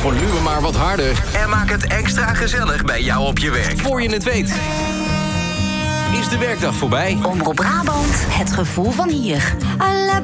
volume maar wat harder. En maak het extra gezellig bij jou op je werk. Voor je het weet is de werkdag voorbij. Omroep Brabant, het gevoel van hier.